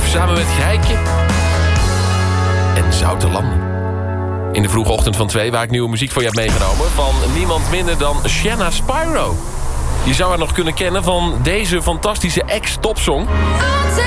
samen met Grijpje en Zoute Landen. In de vroege ochtend van 2 waar ik nieuwe muziek voor je heb meegenomen... van niemand minder dan Shanna Spyro. Je zou haar nog kunnen kennen van deze fantastische ex-topsong. I'll take